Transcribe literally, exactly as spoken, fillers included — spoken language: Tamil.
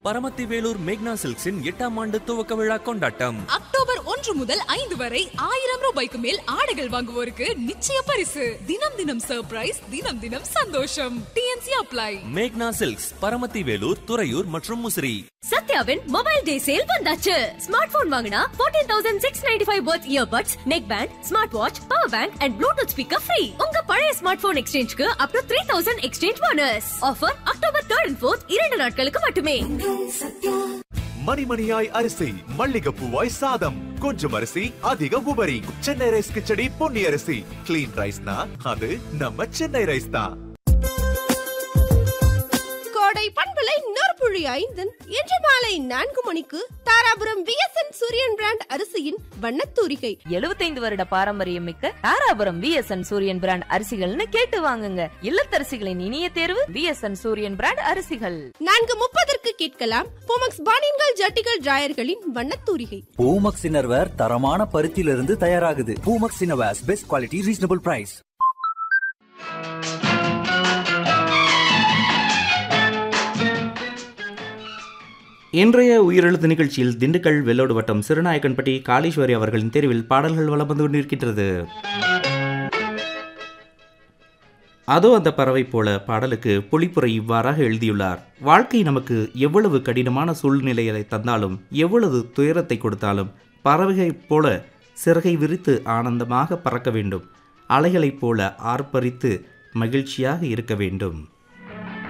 பரமத்தி வேலூர் மேக்னா சில்க்ஸின் எட்டாம் ஆண்டு துவக்க விழா கொண்டாட்டம் அக்டோபர் ஒன்று முதல் ஐந்து வரை ஆயிரம் ரூபாய்க்கு மேல் ஆடைகள் வாங்குவோருக்கு நிச்சய பரிசு. தினம் தினம் சர்ப்ரைஸ், தினம் தினம் சந்தோஷம். DNC apply. மேக்னா சில்க்ஸ், பரமத்தி வேலூர், துறையூர் மற்றும் முசிறி. சத்யாவின் மொபைல் டே சேல் வந்தாச்சு. ஸ்மார்ட் போன் வாங்கினா பதினான்காயிரத்து அறுநூற்று தொண்ணூற்று ஐந்து watts earbuds, neck band, smart watch, power bank and Bluetooth speaker free. உங்க பழைய ஸ்மார்ட் போன் எக்ஸ்சேஞ்சுக்கு அப் டு மூவாயிரம் எக்ஸ்சேஞ்ச் போனஸ். ஆஃபர் அக்டோபர் மூன்று and நான்கு இரண்டு நாட்களுக்கு மட்டுமே. மணிமணியாய் அரிசி, மல்லிகைப்பூவாய் சாதம், கொஞ்சம் அரிசி அதிக உபரி. சென்னை ரைஸ் கிச்சடி பொன்னி அரிசி. கிளீன் ரைஸ்னா அது நம்ம சென்னை ரைஸ் தான். கோடை பண்பலை நற்புழி ஐந்தன் இன்று மாலை நான்கு மணிக்கு தாராபுரம் விஎஸ்என் சூரியன் பிராண்ட் அரிசியின் வண்ணத்தூரிகை. எழுபத்தைந்து வருட பாரம்பரியம் மிக்க தாராபுரம் விஎஸ்என் சூரியன் பிராண்ட் அரிசிகள்னு கேட்டு வாங்குங்க. இல்லத்தரசிகளின் இனிய தேர்வு விஎஸ்என் சூரியன் பிராண்ட் அரிசிகள். நான்கு முப்பதற்கு கேட்கலாம் பூமக்ஸ் பானின்கள் ஜட்டிகள் டிராயர்களின் வண்ணத்தூரிகை. பூமக்ஸ் இன்னர்வேர் தரமான பருத்தியிலிருந்து தயாராகுது. Poomex innerwears best quality, reasonable price. இன்றைய உயிரெழுத்து நிகழ்ச்சியில் திண்டுக்கல் வெள்ளோடு வட்டம் சிறுநாயக்கன்பட்டி காளீஸ்வரி அவர்களின் தேர்வில் பாடல்கள் வலம் வந்து கொண்டிருக்கின்றது. அதோ அந்த பறவை போல பாடலுக்கு பொழிப்புரை இவ்வாறாக எழுதியுள்ளார். வாழ்க்கை நமக்கு எவ்வளவு கடினமான சூழ்நிலைகளை தந்தாலும், எவ்வளவு துயரத்தை கொடுத்தாலும், பறவைகை போல சிறகை விரித்து ஆனந்தமாக பறக்க வேண்டும். அலைகளைப் போல ஆர்ப்பரித்து மகிழ்ச்சியாக இருக்க வேண்டும்.